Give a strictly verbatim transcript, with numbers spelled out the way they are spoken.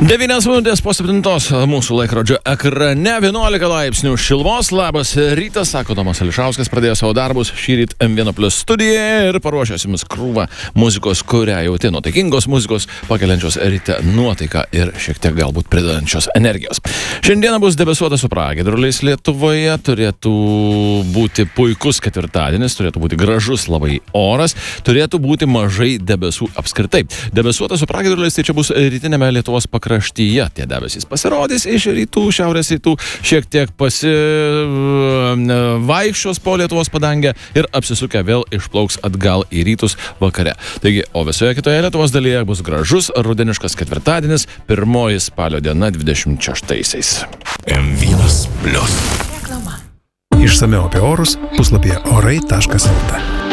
devynios minutės po septintos mūsų laikrodžio ekrane, vienuolika laipsnių šilumos. Labas rytas, sako Tomas Ališauskas, pradėjo savo darbus šįryt M vienas Plus studijoje ir paruošęs jums krūvą muzikos, kurią jauti, nuotaikingos muzikos, pakeliančios ryte nuotaiką ir šiek tiek galbūt pridedančios energijos. Šiandieną bus debesuota su pragiedruliais Lietuvoje, turėtų būti puikus ketvirtadienis, turėtų būti gražus labai oras, turėtų būti mažai debesų apskritai. Debesuota su pragiedruliais, tai čia bus rytinėme Lietuvos pakraštyje. Tie debesys pasirodys iš rytų, šiaurės rytų, šiek tiek pasivaikščios po Lietuvos padangę ir apsisukę vėl išplauks atgal į rytus vakare. Taigi, o visoje kitoje Lietuvos dalyje bus gražus rudeniškas ketvirtadienis, pirmoji spalio diena dvidešimt šeštaisiais. M vienas Plus. Išsamiau apie orus puslapyje orai taškas lt.